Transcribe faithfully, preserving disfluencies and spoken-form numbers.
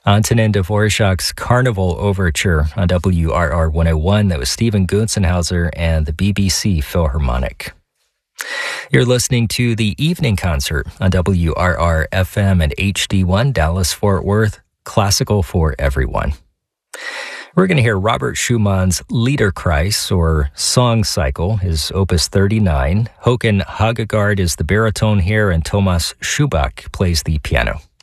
Antonin Dvorak's Carnival Overture on W R R one oh one. That was Stephen Gunzenhauser and the B B C Philharmonic. You're listening to the Evening Concert on W R R F M and H D one, Dallas-Fort Worth, classical for everyone. We're going to hear Robert Schumann's Liederkreis, or Song Cycle, his opus thirty-nine. Håkan Hagegard is the baritone here, and Thomas Schubach plays the piano.